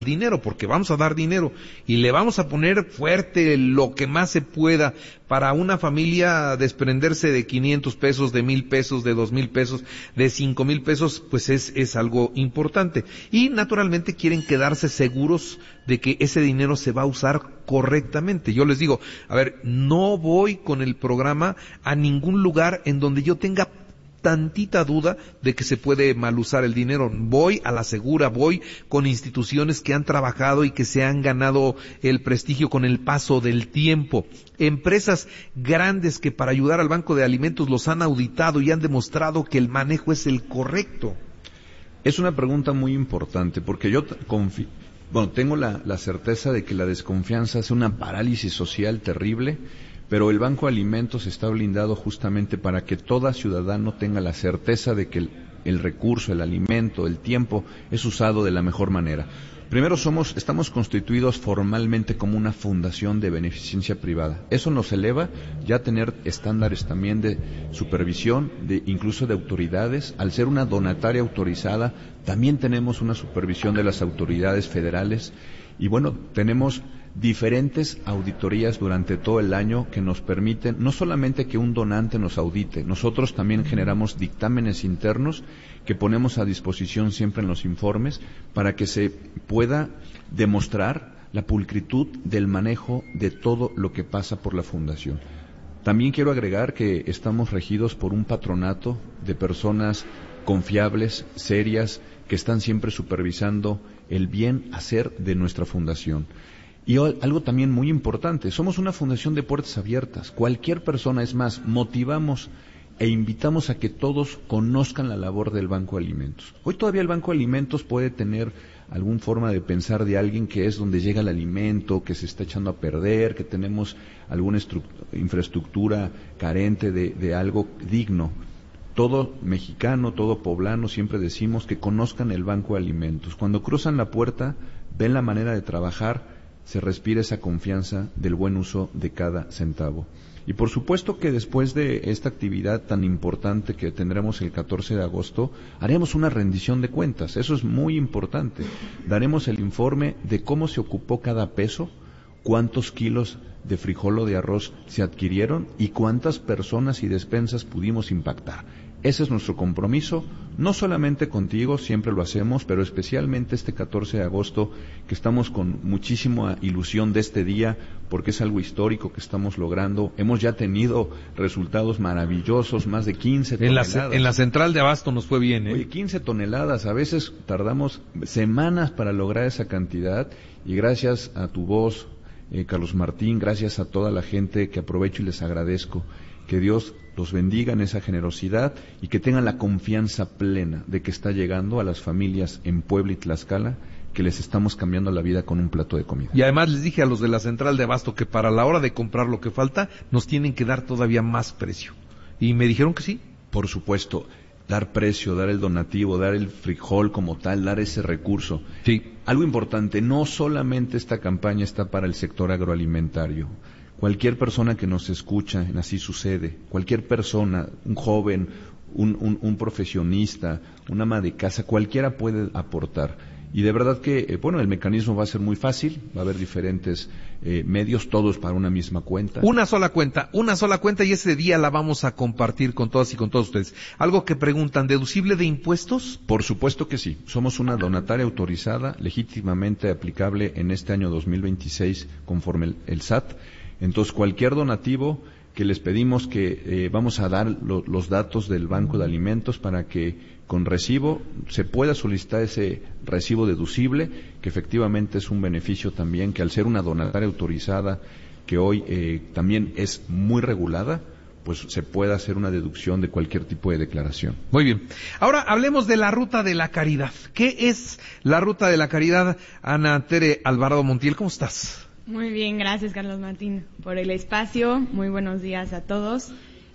dinero, porque vamos a dar dinero y le vamos a poner fuerte lo que más se pueda para una familia desprenderse de 500 pesos, de 1,000 pesos, de 2,000 pesos, de 5,000 pesos, pues es algo importante. Y naturalmente quieren quedarse seguros de que ese dinero se va a usar correctamente. Yo les digo, a ver, no voy con el programa a ningún lugar en donde yo tenga tantita duda de que se puede mal usar el dinero. Voy a la segura, voy con instituciones que han trabajado y que se han ganado el prestigio con el paso del tiempo. Empresas grandes que para ayudar al Banco de Alimentos los han auditado y han demostrado que el manejo es el correcto. Es una pregunta muy importante porque yo tengo la certeza de que la desconfianza hace una parálisis social terrible. Pero el Banco de Alimentos está blindado justamente para que todo ciudadano tenga la certeza de que el recurso, el alimento, el tiempo es usado de la mejor manera. Primero estamos constituidos formalmente como una fundación de beneficencia privada. Eso nos eleva ya a tener estándares también de supervisión, incluso de autoridades. Al ser una donataria autorizada, también tenemos una supervisión de las autoridades federales. Y bueno, tenemos diferentes auditorías durante todo el año que nos permiten no solamente que un donante nos audite, nosotros también generamos dictámenes internos que ponemos a disposición siempre en los informes para que se pueda demostrar la pulcritud del manejo de todo lo que pasa por la fundación. También quiero agregar que estamos regidos por un patronato de personas confiables, serias, que están siempre supervisando el bien hacer de nuestra fundación. Y algo también muy importante, somos una fundación de puertas abiertas. Cualquier persona, es más, motivamos e invitamos a que todos conozcan la labor del Banco de Alimentos. Hoy todavía el Banco de Alimentos puede tener alguna forma de pensar de alguien que es donde llega el alimento, que se está echando a perder, que tenemos alguna infraestructura carente de algo digno. Todo mexicano, todo poblano, siempre decimos que conozcan el Banco de Alimentos. Cuando cruzan la puerta, ven la manera de trabajar, se respira esa confianza del buen uso de cada centavo. Y por supuesto que después de esta actividad tan importante que tendremos el 14 de agosto, haremos una rendición de cuentas. Eso es muy importante. Daremos el informe de cómo se ocupó cada peso, cuántos kilos de frijol o de arroz se adquirieron y cuántas personas y despensas pudimos impactar. Ese es nuestro compromiso, no solamente contigo, siempre lo hacemos, pero especialmente este 14 de agosto, que estamos con muchísima ilusión de este día, porque es algo histórico que estamos logrando. Hemos ya tenido resultados maravillosos, más de 15 toneladas. En la central de abasto nos fue bien, ¿eh? Oye, 15 toneladas, a veces tardamos semanas para lograr esa cantidad, y gracias a tu voz, Carlos Martín, gracias a toda la gente que aprovecho y les agradezco. Que Dios los bendiga en esa generosidad y que tengan la confianza plena de que está llegando a las familias en Puebla y Tlaxcala, que les estamos cambiando la vida con un plato de comida. Y además les dije a los de la central de abasto que para la hora de comprar lo que falta, nos tienen que dar todavía más precio. Y me dijeron que sí. Por supuesto, dar precio, dar el donativo, dar el frijol como tal, dar ese recurso. Sí. Algo importante, no solamente esta campaña está para el sector agroalimentario. Cualquier persona que nos escucha, en Así Sucede, cualquier persona, un joven, un profesionista, una ama de casa, cualquiera puede aportar. Y de verdad que, el mecanismo va a ser muy fácil, va a haber diferentes medios, todos para una misma cuenta. Una sola cuenta, y ese día la vamos a compartir con todas y con todos ustedes. Algo que preguntan, ¿deducible de impuestos? Por supuesto que sí. Somos una donataria autorizada, legítimamente aplicable en este año 2026 conforme el SAT. Entonces, cualquier donativo que les pedimos que vamos a dar los datos del Banco de Alimentos para que con recibo se pueda solicitar ese recibo deducible, que efectivamente es un beneficio también, que al ser una donataria autorizada, que hoy también es muy regulada, pues se puede hacer una deducción de cualquier tipo de declaración. Muy bien. Ahora hablemos de la Ruta de la Caridad. ¿Qué es la Ruta de la Caridad? Ana Tere Alvarado Montiel, ¿cómo estás? Muy bien, gracias Carlos Martín por el espacio. Muy buenos días a todos.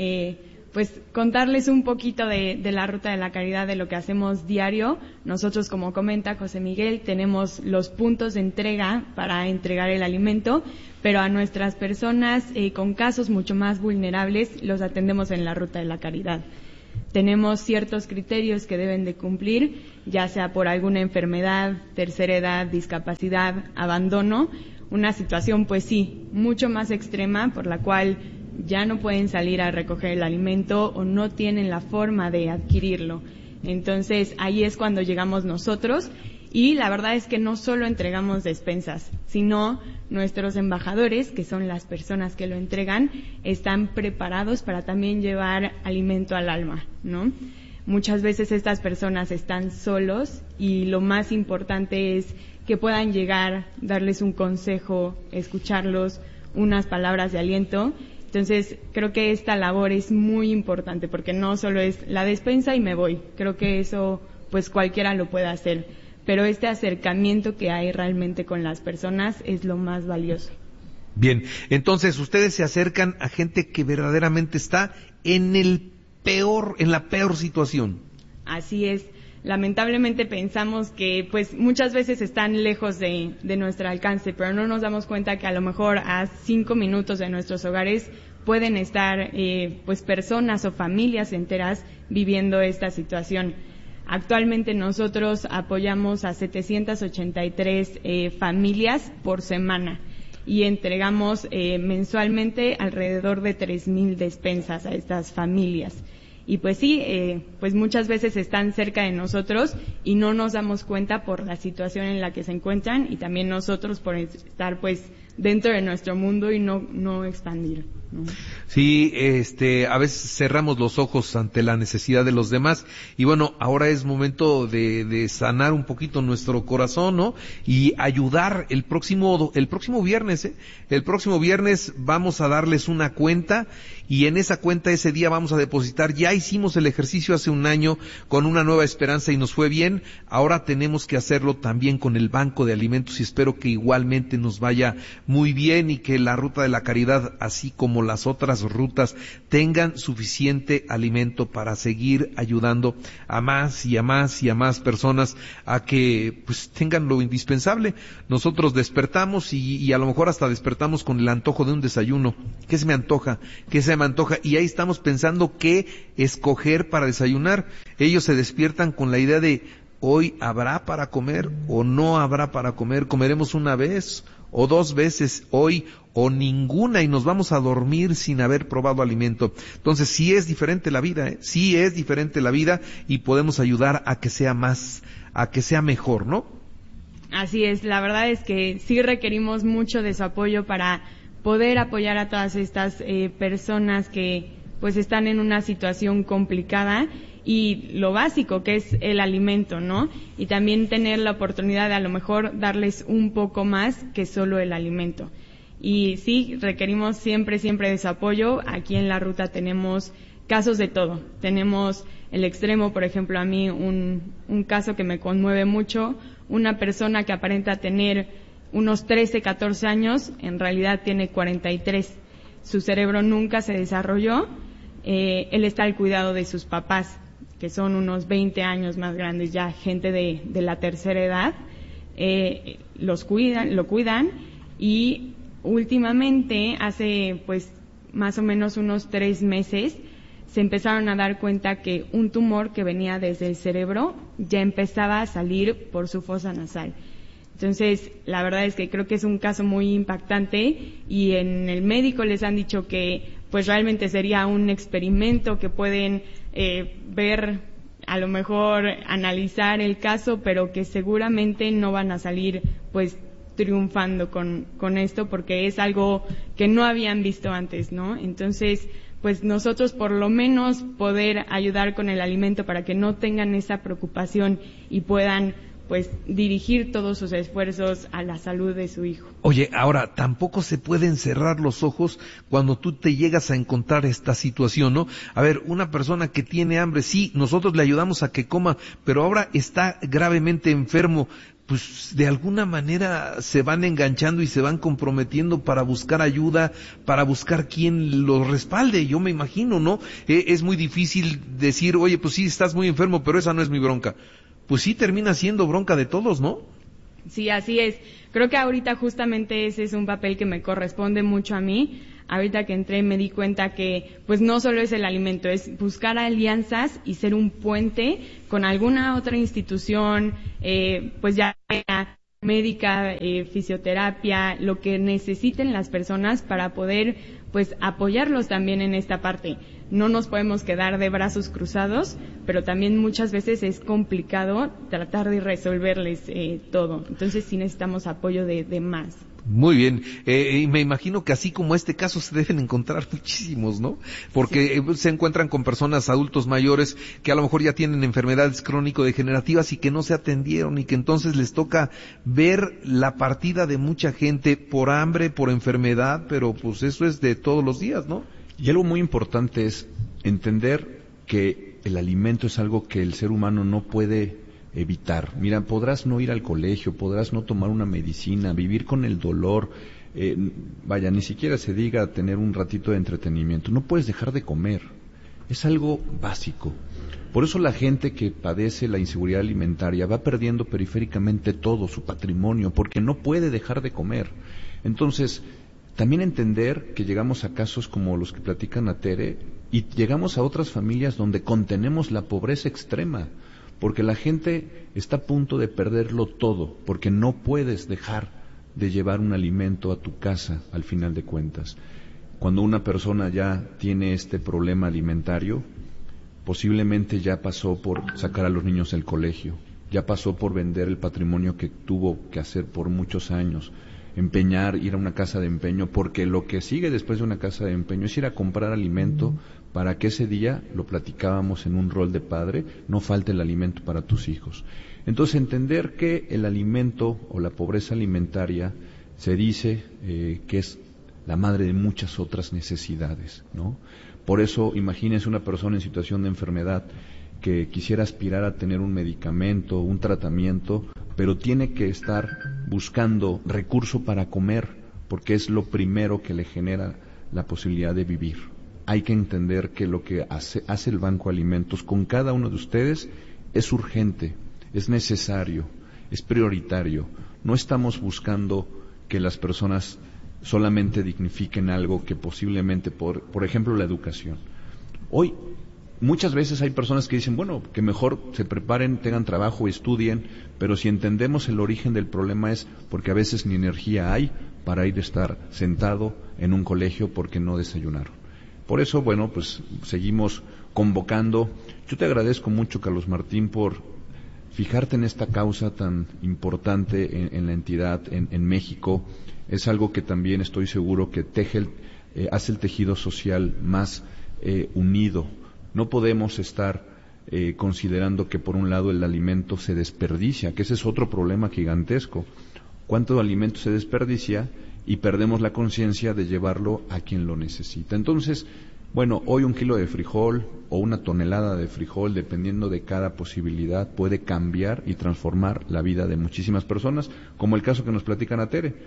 Pues contarles un poquito de la Ruta de la Caridad, de lo que hacemos diario. Nosotros, como comenta José Miguel, tenemos los puntos de entrega para entregar el alimento, pero a nuestras personas con casos mucho más vulnerables los atendemos en la Ruta de la Caridad. tenemos ciertos criterios que deben de cumplir, ya sea por alguna enfermedad, tercera edad, discapacidad, abandono, una situación pues sí, mucho más extrema por la cual ya no pueden salir a recoger el alimento o no tienen la forma de adquirirlo. Entonces ahí es cuando llegamos nosotros y la verdad es que no solo entregamos despensas, sino nuestros embajadores, que son las personas que lo entregan, están preparados para también llevar alimento al alma, ¿no? Muchas veces estas personas están solos y lo más importante es que puedan llegar, darles un consejo, escucharlos, unas palabras de aliento. Entonces, creo que esta labor es muy importante porque no solo es la despensa y me voy. Creo que eso, pues cualquiera lo puede hacer. Pero este acercamiento que hay realmente con las personas es lo más valioso. Bien, entonces ustedes se acercan a gente que verdaderamente está en la peor situación. Así es. Lamentablemente pensamos que pues muchas veces están lejos de nuestro alcance, pero no nos damos cuenta que a lo mejor a 5 minutos de nuestros hogares pueden estar pues personas o familias enteras viviendo esta situación. Actualmente nosotros apoyamos a 783 familias por semana y entregamos mensualmente alrededor de 3,000 despensas a estas familias. Y pues sí, pues muchas veces están cerca de nosotros y no nos damos cuenta por la situación en la que se encuentran y también nosotros por estar pues dentro de nuestro mundo y no expandir, ¿no? Sí, a veces cerramos los ojos ante la necesidad de los demás y bueno, ahora es momento de sanar un poquito nuestro corazón, ¿no? Y ayudar el próximo viernes, El próximo viernes vamos a darles una cuenta y en esa cuenta ese día vamos a depositar. Ya hicimos el ejercicio hace un año con Una Nueva Esperanza y nos fue bien. Ahora tenemos que hacerlo también con el Banco de Alimentos y espero que igualmente nos vaya muy bien y que la Ruta de la Caridad, así como las otras rutas, tengan suficiente alimento para seguir ayudando a más y a más y a más personas a que pues tengan lo indispensable. Nosotros despertamos y a lo mejor hasta despertamos con el antojo de un desayuno. ¿Qué se me antoja? ¿Qué se me antoja? Y ahí estamos pensando qué escoger para desayunar. Ellos se despiertan con la idea de hoy habrá para comer o no habrá para comer, comeremos una vez o 2 veces hoy o ninguna y nos vamos a dormir sin haber probado alimento. Entonces sí es diferente la vida, sí es diferente la vida y podemos ayudar a que sea mejor, ¿no? Así es, la verdad es que sí requerimos mucho de su apoyo para poder apoyar a todas estas personas que pues están en una situación complicada y lo básico que es el alimento, ¿no? Y también tener la oportunidad de a lo mejor darles un poco más que solo el alimento. Y sí, requerimos siempre de su apoyo. Aquí en la ruta tenemos casos de todo. Tenemos el extremo, por ejemplo, a mí un caso que me conmueve mucho, una persona que aparenta tener unos 13, 14 años, en realidad tiene 43. Su cerebro nunca se desarrolló. Él está al cuidado de sus papás, que son unos 20 años más grandes ya, gente de la tercera edad. Lo cuidan y últimamente, hace pues más o menos unos 3 meses, se empezaron a dar cuenta que un tumor que venía desde el cerebro ya empezaba a salir por su fosa nasal. Entonces, la verdad es que creo que es un caso muy impactante y en el médico les han dicho que pues realmente sería un experimento que pueden ver, a lo mejor analizar el caso, pero que seguramente no van a salir pues triunfando con esto porque es algo que no habían visto antes, ¿no? Entonces, pues nosotros por lo menos poder ayudar con el alimento para que no tengan esa preocupación y puedan pues dirigir todos sus esfuerzos a la salud de su hijo. Oye, ahora, tampoco se pueden cerrar los ojos cuando tú te llegas a encontrar esta situación, ¿no? A ver, una persona que tiene hambre, sí, nosotros le ayudamos a que coma, pero ahora está gravemente enfermo, pues de alguna manera se van enganchando y se van comprometiendo para buscar ayuda, para buscar quien los respalde, yo me imagino, ¿no? Es muy difícil decir, oye, pues sí, estás muy enfermo, pero esa no es mi bronca. Pues sí termina siendo bronca de todos, ¿no? Sí, así es. Creo que ahorita justamente ese es un papel que me corresponde mucho a mí, ahorita que entré me di cuenta que pues no solo es el alimento, es buscar alianzas y ser un puente con alguna otra institución, pues ya sea médica, fisioterapia, lo que necesiten las personas para poder pues apoyarlos también en esta parte. No nos podemos quedar de brazos cruzados, pero también muchas veces es complicado tratar de resolverles todo. Entonces sí necesitamos apoyo de más. Muy bien, y me imagino que así como este caso se deben encontrar muchísimos, ¿no? Porque sí, se encuentran con personas adultos mayores que a lo mejor ya tienen enfermedades crónico-degenerativas y que no se atendieron y que entonces les toca ver la partida de mucha gente por hambre, por enfermedad, pero pues eso es de todos los días, ¿no? Y algo muy importante es entender que el alimento es algo que el ser humano no puede evitar. Mira, podrás no ir al colegio, podrás no tomar una medicina, vivir con el dolor, ni siquiera se diga tener un ratito de entretenimiento. No puedes dejar de comer. Es algo básico. Por eso la gente que padece la inseguridad alimentaria va perdiendo periféricamente todo su patrimonio, porque no puede dejar de comer. Entonces, también entender que llegamos a casos como los que platican a Tere, y llegamos a otras familias donde contenemos la pobreza extrema, porque la gente está a punto de perderlo todo, porque no puedes dejar de llevar un alimento a tu casa al final de cuentas. Cuando una persona ya tiene este problema alimentario, posiblemente ya pasó por sacar a los niños del colegio, ya pasó por vender el patrimonio que tuvo que hacer por muchos años, empeñar, ir a una casa de empeño, porque lo que sigue después de una casa de empeño es ir a comprar alimento para que ese día, lo platicábamos en un rol de padre, no falte el alimento para tus hijos. Entonces, entender que el alimento o la pobreza alimentaria se dice que es la madre de muchas otras necesidades, ¿no? Por eso, imagínense una persona en situación de enfermedad que quisiera aspirar a tener un medicamento, un tratamiento, pero tiene que estar buscando recurso para comer, porque es lo primero que le genera la posibilidad de vivir. Hay que entender que lo que hace el Banco Alimentos con cada uno de ustedes es urgente, es necesario, es prioritario. No estamos buscando que las personas solamente dignifiquen algo que posiblemente, por ejemplo, la educación. Hoy, muchas veces hay personas que dicen, bueno, que mejor se preparen, tengan trabajo, estudien, pero si entendemos el origen del problema es porque a veces ni energía hay para ir a estar sentado en un colegio porque no desayunaron. Por eso, bueno, pues seguimos convocando. Yo te agradezco mucho, Carlos Martín, por fijarte en esta causa tan importante en la entidad, en México. Es algo que también estoy seguro que hace el tejido social más unido. No podemos estar considerando que por un lado el alimento se desperdicia, que ese es otro problema gigantesco. ¿Cuánto alimento se desperdicia? Y perdemos la conciencia de llevarlo a quien lo necesita. Entonces, bueno, hoy 1 kilo de frijol o 1 tonelada de frijol, dependiendo de cada posibilidad, puede cambiar y transformar la vida de muchísimas personas, como el caso que nos platican a Tere.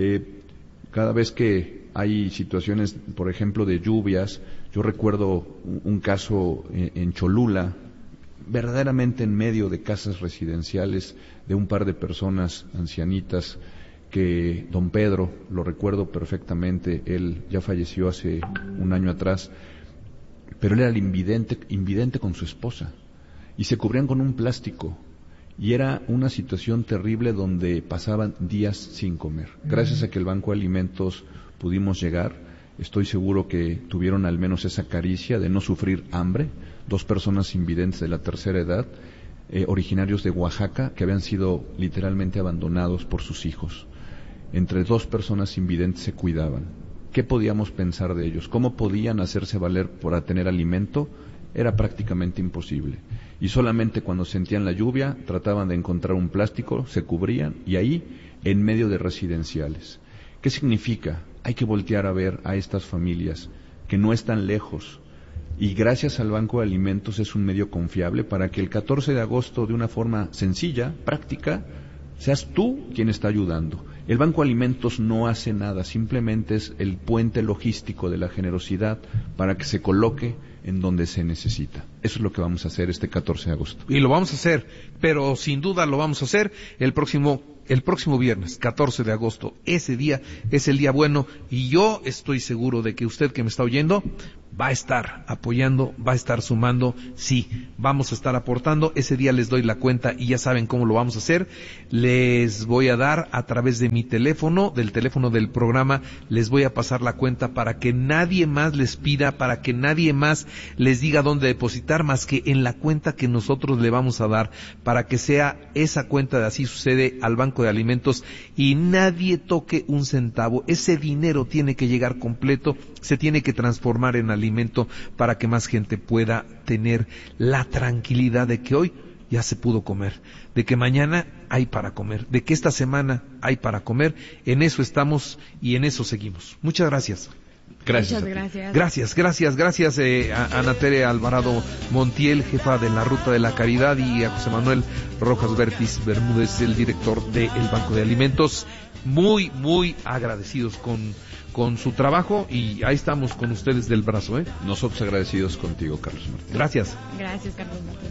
Cada vez que hay situaciones, por ejemplo, de lluvias, yo recuerdo un caso en Cholula, verdaderamente en medio de casas residenciales de un par de personas ancianitas, que don Pedro, lo recuerdo perfectamente, él ya falleció hace 1 año atrás, pero él era el invidente con su esposa, y se cubrían con un plástico, y era una situación terrible donde pasaban días sin comer. Gracias a que el Banco de Alimentos pudimos llegar, estoy seguro que tuvieron al menos esa caricia de no sufrir hambre. 2 personas invidentes de la tercera edad, originarios de Oaxaca, que habían sido literalmente abandonados por sus hijos. Entre 2 personas invidentes se cuidaban. ¿Qué podíamos pensar de ellos? ¿Cómo podían hacerse valer para tener alimento? Era prácticamente imposible. Y solamente cuando sentían la lluvia trataban de encontrar un plástico, se cubrían, y ahí, en medio de residenciales. ¿Qué significa? Hay que voltear a ver a estas familias que no están lejos. Y gracias al Banco de Alimentos es un medio confiable para que el 14 de agosto, de una forma sencilla, práctica, seas tú quien está ayudando. El Banco de Alimentos no hace nada, simplemente es el puente logístico de la generosidad para que se coloque en donde se necesita. Eso es lo que vamos a hacer este 14 de agosto. Y lo vamos a hacer, pero sin duda lo vamos a hacer el próximo el próximo viernes, 14 de agosto, ese día es el día bueno, y yo estoy seguro de que usted que me está oyendo va a estar apoyando, va a estar sumando. Sí, vamos a estar aportando. Ese día les doy la cuenta y ya saben cómo lo vamos a hacer. Les voy a dar a través de mi teléfono, del teléfono del programa, les voy a pasar la cuenta para que nadie más les pida, para que nadie más les diga dónde depositar, más que en la cuenta que nosotros le vamos a dar, para que sea esa cuenta de Así Sucede al Banco de Alimentos y nadie toque un centavo. Ese dinero tiene que llegar completo, se tiene que transformar en alimento para que más gente pueda tener la tranquilidad de que hoy ya se pudo comer, de que mañana hay para comer, de que esta semana hay para comer. En eso estamos y en eso seguimos. Muchas gracias. Gracias. Muchas gracias. Gracias a Ana Tere Alvarado Montiel, jefa de la Ruta de la Caridad, y a José Manuel Rojas Bermúdez, el director del Banco de Alimentos. Muy agradecidos con su trabajo, y ahí estamos con ustedes del brazo, ¿eh? Nosotros agradecidos contigo, Carlos Martín. Gracias. Gracias, Carlos Martín.